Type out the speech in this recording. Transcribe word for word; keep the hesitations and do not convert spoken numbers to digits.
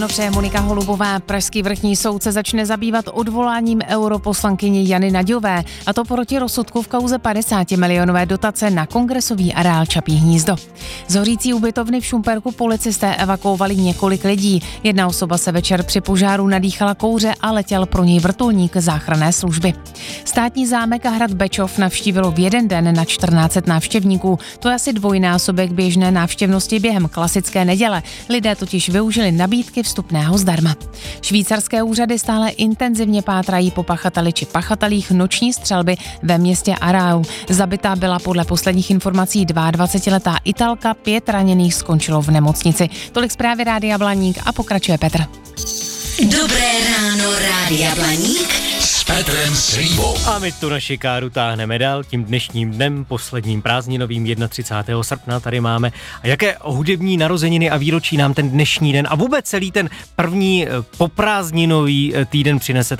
No přeje Monika Holubová. Pražský vrchní soud se začne zabývat odvoláním europoslankyně Jany Naďové, a to proti rozsudku v kauze padesátimilionové dotace na kongresový areál Čapí hnízdo. Z hořící ubytovny v Šumperku policisté evakuovali několik lidí. Jedna osoba se večer při požáru nadýchala kouře a letěl pro něj vrtulník záchranné služby. Státní zámek a hrad Bečov navštívilo v jeden den na čtrnáct set návštěvníků. To je asi dvojnásobek běžné návštěvnosti během klasické neděle. Lidé totiž využili nabídky vstupného zdarma. Švýcarské úřady stále intenzivně pátrají po pachateli či pachatelích noční střelby ve městě Aarau. Zabitá byla podle posledních informací dvaadvacetiletá Italka, pět raněných skončilo v nemocnici. Tolik zprávy Rádia Blaník a pokračuje Petr. Dobré ráno, Rádia Blaník s Petrem Slívou. A my tu naši káru táhneme dál tím dnešním dnem, posledním prázdninovým třicátého prvního srpna tady máme. A jaké hudební narozeniny a výročí nám ten dnešní den a vůbec celý ten první poprázdninový týden přinese,